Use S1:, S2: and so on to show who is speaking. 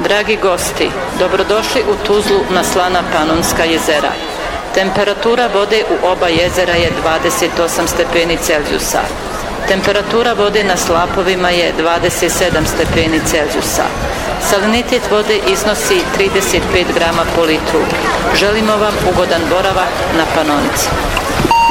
S1: Dragi gosti, dobrodošli u Tuzlu na slana Panonska jezera. Temperatura vode u oba jezera je 28 stepeni Celzijusa. Temperatura vode na slapovima je 27 stepeni Celzijusa. Salinitet vode iznosi 35 grama po litru. Želimo vam ugodan boravak na Panonici.